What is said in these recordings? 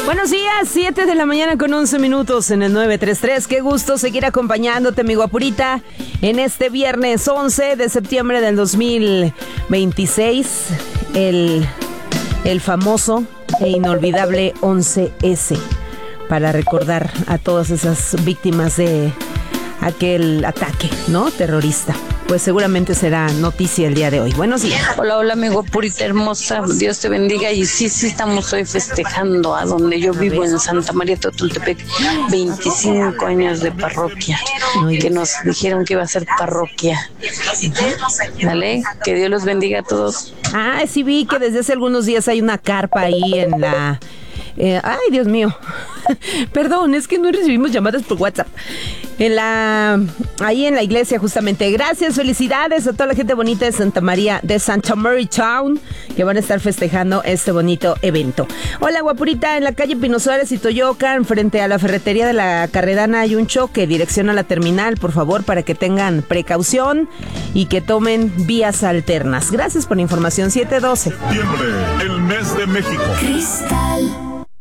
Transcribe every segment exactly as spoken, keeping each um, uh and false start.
Buenos días, siete de la mañana con once minutos en el nueve tres tres. Qué gusto seguir acompañándote, mi guapurita, en este viernes once de septiembre del dos mil veintiséis. El, el famoso e inolvidable once ese. Para recordar a todas esas víctimas de aquel ataque, ¿no? Terrorista. Pues seguramente será noticia el día de hoy. Buenos días. Hola, hola, mi guapurita hermosa. Dios te bendiga. Y sí, sí, estamos hoy festejando a donde yo vivo, en Santa María Totultepec, veinticinco años de parroquia. Que nos dijeron que iba a ser parroquia. Dale, que Dios los bendiga a todos. Ah, sí vi que desde hace algunos días hay una carpa ahí en la... Eh, ay, Dios mío. Perdón, es que no recibimos llamadas por WhatsApp. En la, ahí en la iglesia, justamente. Gracias, felicidades a toda la gente bonita de Santa María, de Santa Mary Town, que van a estar festejando este bonito evento. Hola, guapurita, en la calle Pino Suárez y Toyocan, frente a la ferretería de la Carredana, hay un choque, dirección a la terminal, por favor, para que tengan precaución y que tomen vías alternas. Gracias por la información. siete doce. Septiembre, el mes de México. Cristal.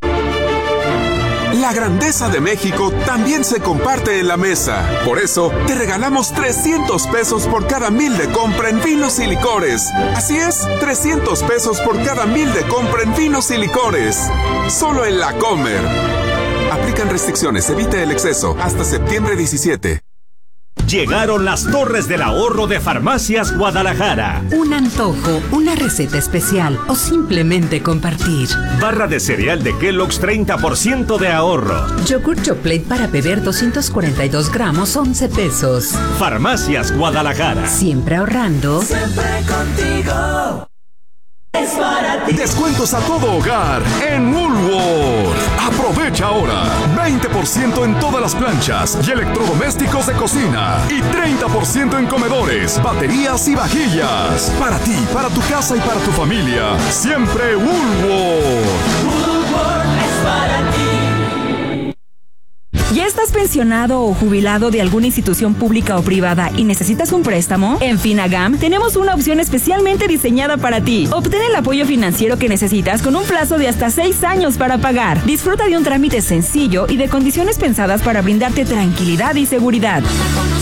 La grandeza de México también se comparte en la mesa. Por eso, te regalamos trescientos pesos por cada mil de compra en vinos y licores. Así es, trescientos pesos por cada mil de compra en vinos y licores. Solo en La Comer. Aplican restricciones, evite el exceso. Hasta septiembre diecisiete. Llegaron las Torres del Ahorro de Farmacias Guadalajara. Un antojo, una receta especial o simplemente compartir. Barra de cereal de Kellogg's, treinta por ciento de ahorro. Yogur Chocolate para beber, doscientos cuarenta y dos gramos, once pesos. Farmacias Guadalajara. Siempre ahorrando. Siempre contigo. Es para ti. Descuentos a todo hogar en Woolworth. Aprovecha ahora. veinte por ciento en todas las planchas y electrodomésticos de cocina. Y treinta por ciento en comedores, baterías y vajillas. Para ti, para tu casa y para tu familia. Siempre Woolworth. Woolworth es para ti. ¿Ya estás pensionado o jubilado de alguna institución pública o privada y necesitas un préstamo? En Finagam tenemos una opción especialmente diseñada para ti. Obtén el apoyo financiero que necesitas con un plazo de hasta seis años para pagar. Disfruta de un trámite sencillo y de condiciones pensadas para brindarte tranquilidad y seguridad.